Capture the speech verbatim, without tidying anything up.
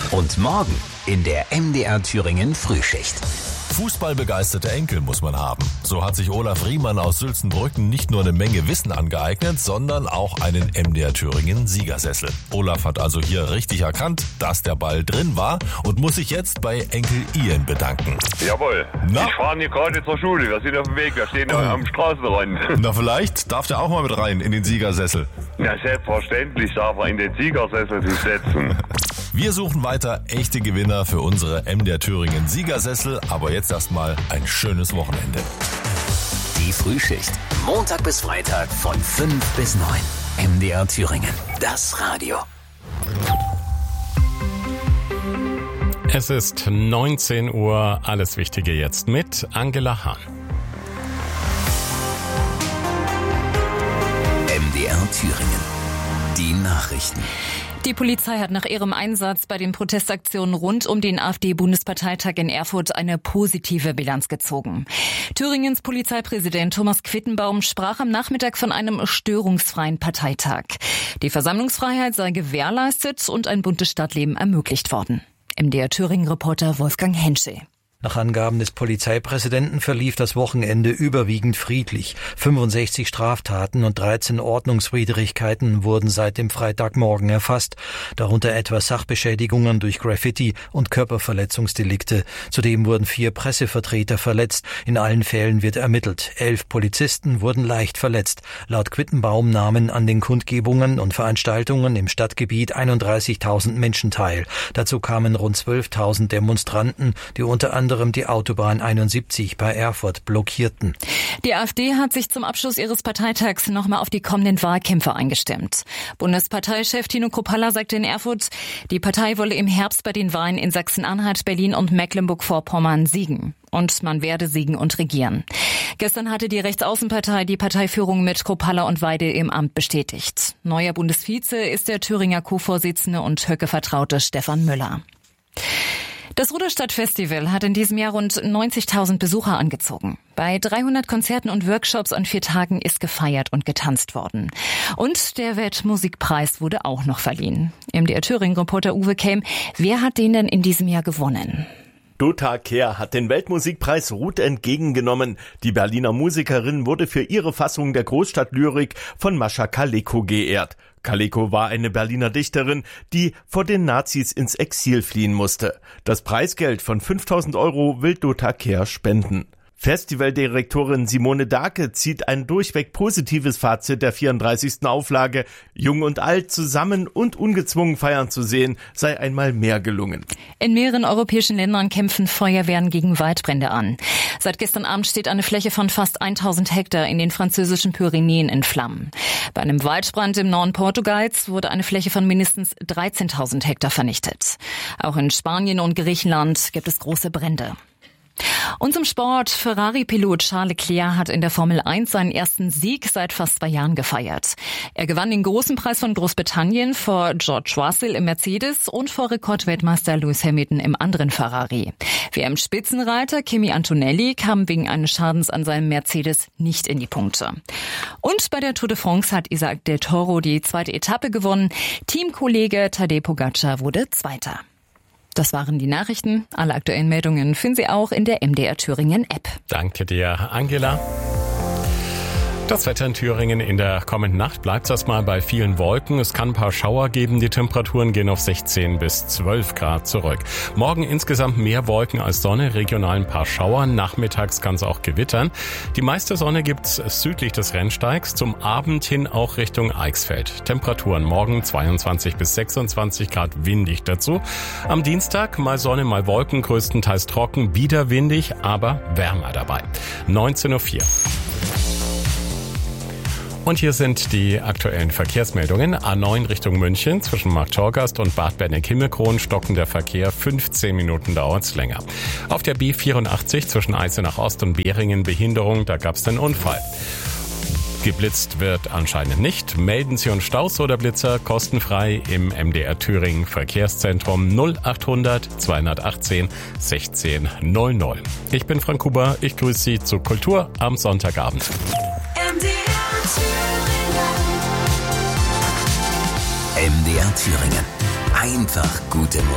Und morgen in der M D R Thüringen Frühschicht. Fußballbegeisterte Enkel muss man haben. So hat sich Olaf Riemann aus Sülzenbrücken nicht nur eine Menge Wissen angeeignet, sondern auch einen M D R Thüringen Siegersessel. Olaf hat also hier richtig erkannt, dass der Ball drin war und muss sich jetzt bei Enkel Ian bedanken. Jawohl. Na? Ich fahre hier gerade zur Schule. Wir sind auf dem Weg. Wir stehen oh. am Straßenrand. Na, vielleicht darf der auch mal mit rein in den Siegersessel. Na, selbstverständlich darf er in den Siegersessel sich setzen. Wir suchen weiter echte Gewinner für unsere M D R Thüringen Siegersessel, aber jetzt erstmal ein schönes Wochenende. Die Frühschicht, Montag bis Freitag von fünf bis neun. M D R Thüringen, das Radio. Es ist neunzehn Uhr, alles Wichtige jetzt mit Angela Hahn. M D R Thüringen, die Nachrichten. Die Polizei hat nach ihrem Einsatz bei den Protestaktionen rund um den AfD-Bundesparteitag in Erfurt eine positive Bilanz gezogen. Thüringens Polizeipräsident Thomas Quittenbaum sprach am Nachmittag von einem störungsfreien Parteitag. Die Versammlungsfreiheit sei gewährleistet und ein buntes Stadtleben ermöglicht worden. M D R Thüringen-Reporter Wolfgang Henschel. Nach Angaben des Polizeipräsidenten verlief das Wochenende überwiegend friedlich. fünfundsechzig Straftaten und dreizehn Ordnungswidrigkeiten wurden seit dem Freitagmorgen erfasst, darunter etwa Sachbeschädigungen durch Graffiti und Körperverletzungsdelikte. Zudem wurden vier Pressevertreter verletzt. In allen Fällen wird ermittelt. Elf Polizisten wurden leicht verletzt. Laut Quittenbaum nahmen an den Kundgebungen und Veranstaltungen im Stadtgebiet einunddreißigtausend Menschen teil. Dazu kamen rund zwölftausend Demonstranten, die unter anderem die Autobahn einundsiebzig bei Erfurt blockierten. Die AfD hat sich zum Abschluss ihres Parteitags nochmal auf die kommenden Wahlkämpfe eingestimmt. Bundesparteichef Tino Kruppalla sagte in Erfurt, die Partei wolle im Herbst bei den Wahlen in Sachsen-Anhalt, Berlin und Mecklenburg-Vorpommern siegen. Und man werde siegen und regieren. Gestern hatte die Rechtsaußenpartei die Parteiführung mit Kruppalla und Weidel im Amt bestätigt. Neuer Bundesvize ist der Thüringer Co-Vorsitzende und Höcke-Vertraute Stefan Müller. Das Ruderstadt-Festival hat in diesem Jahr rund neunzigtausend Besucher angezogen. Bei dreihundert Konzerten und Workshops an vier Tagen ist gefeiert und getanzt worden. Und der Weltmusikpreis wurde auch noch verliehen. M D R Thüringen-Reporter Uwe Kelm, wer hat den denn in diesem Jahr gewonnen? Dota Kehr hat den Weltmusikpreis Ruth entgegengenommen. Die Berliner Musikerin wurde für ihre Fassung der Großstadtlyrik von Mascha Kaleko geehrt. Kaleko war eine Berliner Dichterin, die vor den Nazis ins Exil fliehen musste. Das Preisgeld von fünftausend Euro will Dota Kehr spenden. Festivaldirektorin Simone Dahlke zieht ein durchweg positives Fazit der vierunddreißigsten Auflage. Jung und alt zusammen und ungezwungen feiern zu sehen, sei einmal mehr gelungen. In mehreren europäischen Ländern kämpfen Feuerwehren gegen Waldbrände an. Seit gestern Abend steht eine Fläche von fast tausend Hektar in den französischen Pyrenäen in Flammen. Bei einem Waldbrand im Norden Portugals wurde eine Fläche von mindestens dreizehntausend Hektar vernichtet. Auch in Spanien und Griechenland gibt es große Brände. Und zum Sport. Ferrari-Pilot Charles Leclerc hat in der Formel eins seinen ersten Sieg seit fast zwei Jahren gefeiert. Er gewann den großen Preis von Großbritannien vor George Russell im Mercedes und vor Rekordweltmeister Lewis Hamilton im anderen Ferrari. W M-Spitzenreiter Kimi Antonelli kam wegen eines Schadens an seinem Mercedes nicht in die Punkte. Und bei der Tour de France hat Isaac del Toro die zweite Etappe gewonnen. Teamkollege Tadej Pogacar wurde Zweiter. Das waren die Nachrichten. Alle aktuellen Meldungen finden Sie auch in der M D R Thüringen App. Danke dir, Angela. Das Wetter in Thüringen in der kommenden Nacht bleibt erstmal bei vielen Wolken. Es kann ein paar Schauer geben. Die Temperaturen gehen auf sechzehn bis zwölf Grad zurück. Morgen insgesamt mehr Wolken als Sonne, regional ein paar Schauer. Nachmittags kann es auch gewittern. Die meiste Sonne gibt's südlich des Rennsteigs, zum Abend hin auch Richtung Eichsfeld. Temperaturen morgen zweiundzwanzig bis sechsundzwanzig Grad, windig dazu. Am Dienstag mal Sonne, mal Wolken, größtenteils trocken, wieder windig, aber wärmer dabei. neunzehn Uhr vier. Und hier sind die aktuellen Verkehrsmeldungen. A neun Richtung München zwischen Markt-Torgast und Bad Berneck-Himmelkron stockender Verkehr. fünfzehn Minuten dauert's länger. Auf der B vierundachtzig zwischen Eisenach Ost und Behringen Behinderung, da gab's den Unfall. Geblitzt wird anscheinend nicht. Melden Sie uns Staus oder Blitzer kostenfrei im M D R Thüringen Verkehrszentrum null achthundert zweihundertachtzehn sechzehn null null. Ich bin Frank Huber, ich grüße Sie zu Kultur am Sonntagabend. M D R Thüringen. Einfach gute Musik.